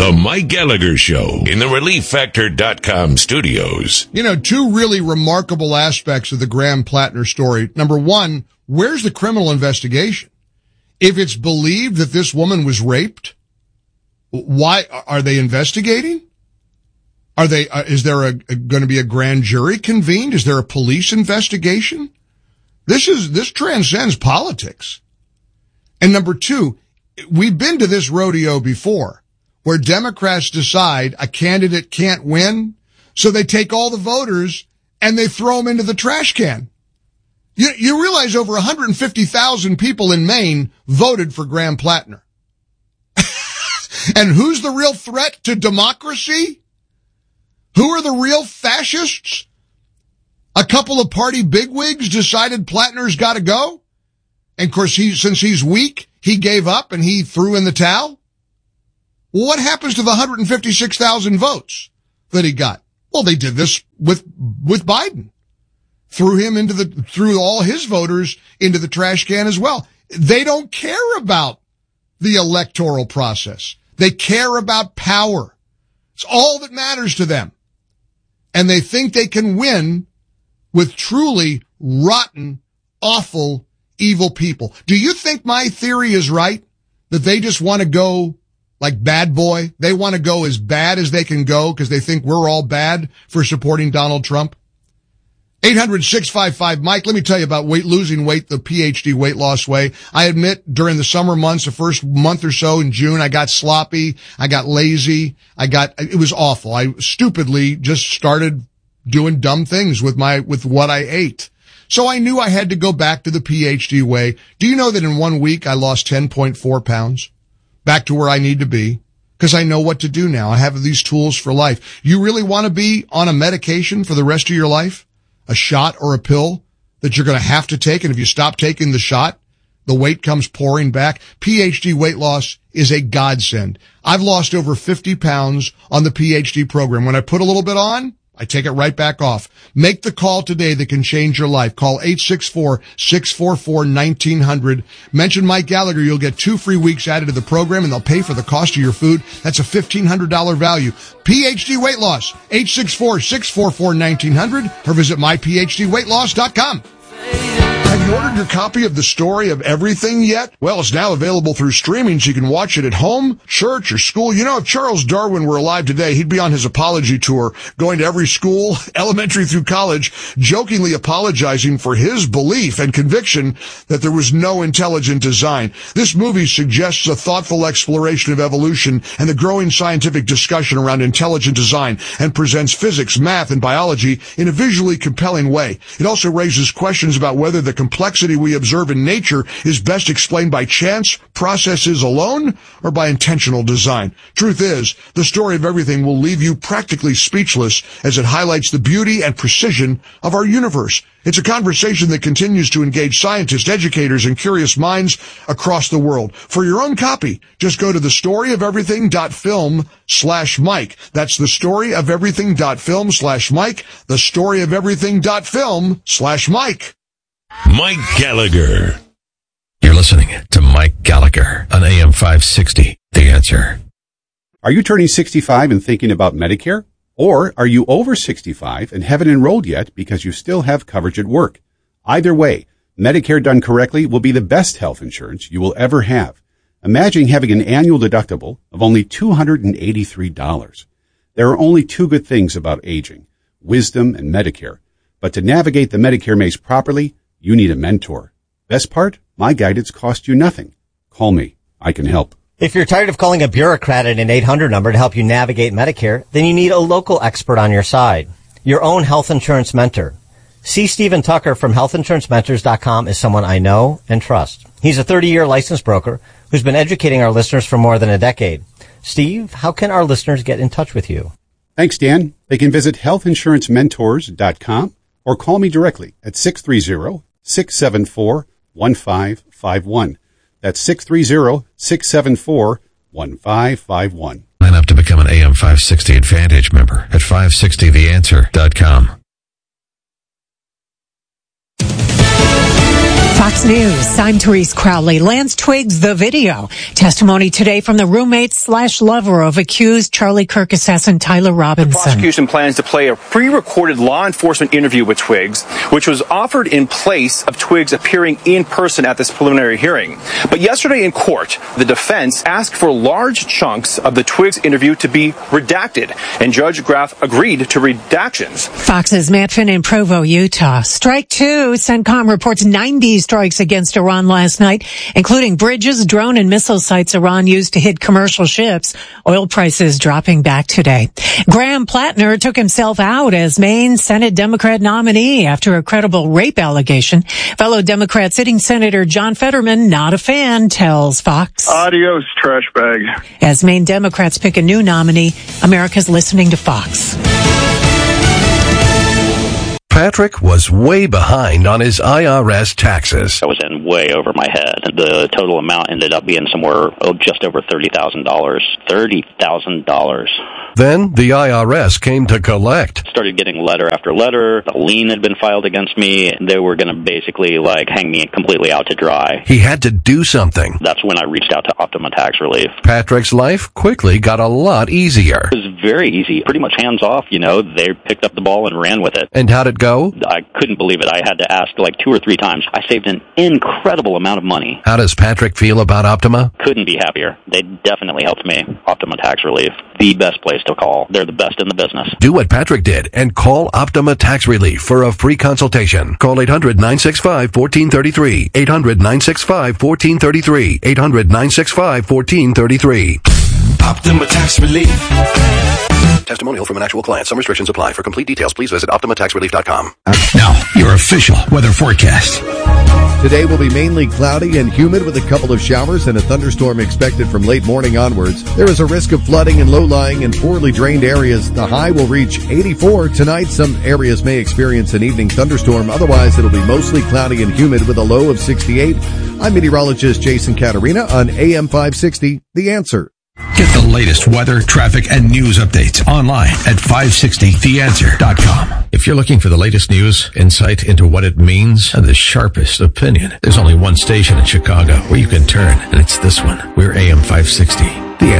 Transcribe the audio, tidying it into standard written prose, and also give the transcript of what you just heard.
The Mike Gallagher Show in the ReliefFactor.com studios. You know, two really remarkable aspects of the Graham Plattner story. Number one, where's the criminal investigation? If it's believed that this woman was raped, why are they investigating? Is there going to be a grand jury convened? Is there a police investigation? This transcends politics. And number two, we've been to this rodeo before where Democrats decide a candidate can't win, so they take all the voters and they throw them into the trash can. You realize over 150,000 people in Maine voted for Graham Plattner. And who's the real threat to democracy? Who are the real fascists? A couple of party bigwigs decided Plattner's got to go. And of course, since he's weak, he gave up and he threw in the towel. Well, what happens to the 156,000 votes that he got? Well, they did this with Biden. Threw all his voters into the trash can as well. They don't care about the electoral process. They care about power. It's all that matters to them. And they think they can win with truly rotten, awful, evil people. Do you think my theory is right? That they just want to go like bad boy? They want to go as bad as they can go because they think we're all bad for supporting Donald Trump? 800-655-Mike. Let me tell you about losing weight the PhD weight loss way. I admit during the summer months, the first month or so in June, I got sloppy. I got lazy. It was awful. I stupidly just started doing dumb things with what I ate. So I knew I had to go back to the PhD way. Do you know that in 1 week I lost 10.4 pounds? Back to where I need to be. Because I know what to do now. I have these tools for life. You really want to be on a medication for the rest of your life? A shot or a pill that you're going to have to take, and if you stop taking the shot, the weight comes pouring back. PhD weight loss is a godsend. I've lost over 50 pounds on the PhD program. When I put a little bit on, I take it right back off. Make the call today that can change your life. Call 864-644-1900. Mention Mike Gallagher. You'll get 2 free weeks added to the program, and they'll pay for the cost of your food. That's a $1,500 value. PhD weight loss, 864-644-1900, or visit myphdweightloss.com. Have you ordered your copy of The Story of Everything yet? Well, it's now available through streaming, so you can watch it at home, church, or school. You know, if Charles Darwin were alive today, he'd be on his apology tour, going to every school, elementary through college, jokingly apologizing for his belief and conviction that there was no intelligent design. This movie suggests a thoughtful exploration of evolution and the growing scientific discussion around intelligent design, and presents physics, math, and biology in a visually compelling way. It also raises questions about whether the complexity we observe in nature is best explained by chance processes alone or by intentional design. Truth is, The Story of Everything will leave you practically speechless as it highlights the beauty and precision of our universe. It's a conversation that continues to engage scientists, educators, and curious minds across the world. For your own copy, just go to thestoryofeverything.film/Mike. That's thestoryofeverything.film/Mike. Thestoryofeverything.film/Mike. Mike Gallagher. You're listening to Mike Gallagher on AM 560, The Answer. Are you turning 65 and thinking about Medicare? Or are you over 65 and haven't enrolled yet because you still have coverage at work? Either way, Medicare done correctly will be the best health insurance you will ever have. Imagine having an annual deductible of only $283. There are only 2 good things about aging, wisdom and Medicare. But to navigate the Medicare maze properly, you need a mentor. Best part? My guidance costs you nothing. Call me. I can help. If you're tired of calling a bureaucrat at an 800 number to help you navigate Medicare, then you need a local expert on your side. Your own health insurance mentor. C. Stephen Tucker from healthinsurancementors.com is someone I know and trust. He's a 30-year licensed broker who's been educating our listeners for more than a decade. Steve, how can our listeners get in touch with you? Thanks, Dan. They can visit healthinsurancementors.com or call me directly at 630-674-1551. That's 630-674-1551. Sign up to become an AM 560 Advantage member at 560theanswer.com. Fox News, I'm Therese Crowley. Lance Twiggs, the video. Testimony today from the roommate/lover of accused Charlie Kirk assassin Tyler Robinson. The prosecution plans to play a pre-recorded law enforcement interview with Twiggs, which was offered in place of Twiggs appearing in person at this preliminary hearing. But yesterday in court, the defense asked for large chunks of the Twiggs interview to be redacted, and Judge Graff agreed to redactions. Fox's Matt Finn in Provo, Utah. Strike two. CENTCOM reports 90 strikes against Iran last night, including bridges, drone and missile sites Iran used to hit commercial ships. Oil prices dropping back today. Graham Plattner took himself out as Maine Senate Democrat nominee after a credible rape allegation. Fellow Democrat sitting Senator John Fetterman, not a fan, tells Fox. Adios, trash bag. As Maine Democrats pick a new nominee, America's listening to Fox. Patrick was way behind on his IRS taxes. I was in way over my head. The total amount ended up being somewhere just over $30,000. $30,000. Then the IRS came to collect. Started getting letter after letter. A lien had been filed against me. They were going to basically hang me completely out to dry. He had to do something. That's when I reached out to Optima Tax Relief. Patrick's life quickly got a lot easier. It was very easy. Pretty much hands off, They picked up the ball and ran with it. And how'd it go? I couldn't believe it. I had to ask 2 or 3 times. I saved an incredible amount of money. How does Patrick feel about Optima? Couldn't be happier. They definitely helped me. Optima Tax Relief. The best place to call. They're the best in the business. Do what Patrick did and call Optima Tax Relief for a free consultation. Call 800-965-1433. 800-965-1433. 800-965-1433. Optima Tax Relief. Testimonial from an actual client. Some restrictions apply. For complete details, please visit OptimaTaxRelief.com. Now, your official weather forecast. Today will be mainly cloudy and humid with a couple of showers and a thunderstorm expected from late morning onwards. There is a risk of flooding in low-lying and poorly drained areas. The high will reach 84 tonight. Some areas may experience an evening thunderstorm. Otherwise, it'll be mostly cloudy and humid with a low of 68. I'm meteorologist Jason Caterina on AM 560, The Answer. Get the latest weather, traffic, and news updates online at 560theanswer.com. If you're looking for the latest news, insight into what it means, and the sharpest opinion, there's only one station in Chicago where you can turn, and it's this one. We're AM 560.